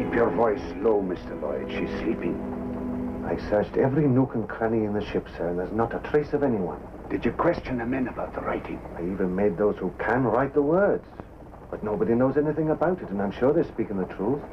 Keep your voice low, Mr. Lloyd. She's sleeping. I searched every nook and cranny in the ship, sir, and there's not a trace of anyone. Did you question the men about the writing? I even made those who can write the words. But nobody knows anything about it, and I'm sure they're speaking the truth.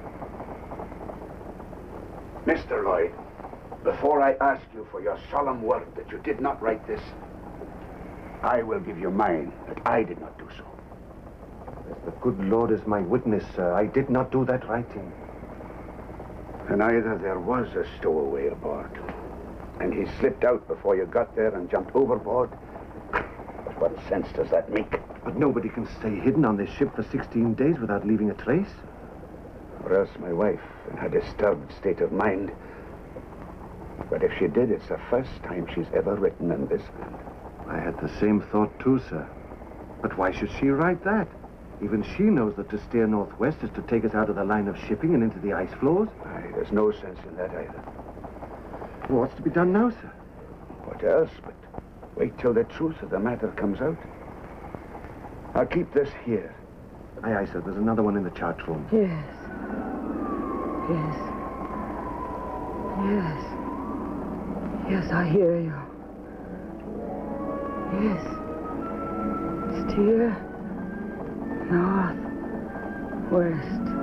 Mr. Lloyd, before I ask you for your solemn word that you did not write this, I will give you mine that I did not do so. As the good Lord is my witness, sir, I did not do that writing. And either there was a stowaway aboard, and he slipped out before you got there and jumped overboard. But what sense does that make? But nobody can stay hidden on this ship for 16 days without leaving a trace. Or else my wife, in her disturbed state of mind. But if she did, it's the first time she's ever written in this hand. I had the same thought too, sir. But why should she write that? Even she knows that to steer northwest is to take us out of the line of shipping and into the ice floes. Aye, there's no sense in that either. Well, what's to be done now, sir? What else but wait till the truth of the matter comes out. I'll keep this here. Aye, aye, sir. There's another one in the chart room. Yes. Yes, I hear you. Yes. Steer north, west.